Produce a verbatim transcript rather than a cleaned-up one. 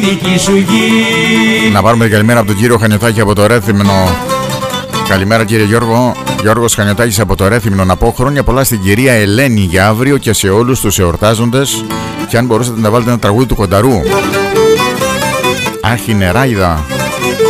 Να πάρουμε την καλημέρα από τον κύριο Χανιωτάκη από το Ρέθυμνο. Καλημέρα κύριε Γιώργο. Γιώργος Χανιωτάκης από το Ρέθυμνο. Να πω χρόνια πολλά στην κυρία Ελένη για αύριο και σε όλους τους εορτάζοντες. Και αν μπορούσατε να βάλετε ένα τραγούδι του Κονταρού. Άχι νεράιδα.